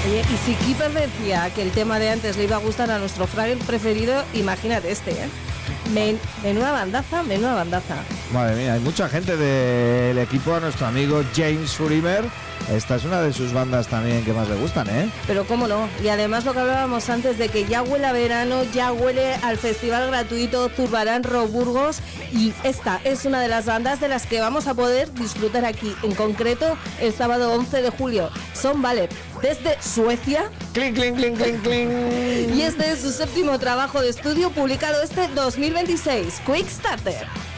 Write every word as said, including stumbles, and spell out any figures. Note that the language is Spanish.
Oye, y si Keeper decía que el tema de antes le iba a gustar a nuestro Fraggle preferido, imagínate este, ¿eh? Men- menuda bandaza, menuda bandaza. Madre mía, hay mucha gente del equipo, a nuestro amigo James Furimer. Esta es una de sus bandas también que más le gustan, ¿eh? Pero cómo no, y además lo que hablábamos antes de que ya huele a verano, ya huele al festival gratuito Zurbarán Rock Burgos, y esta es una de las bandas de las que vamos a poder disfrutar aquí, en concreto el sábado once de julio. Son Vale, desde Suecia. Clink, clink, clink, clink, clink. Y este es su séptimo trabajo de estudio publicado este dos mil veintiséis, Quick Starter.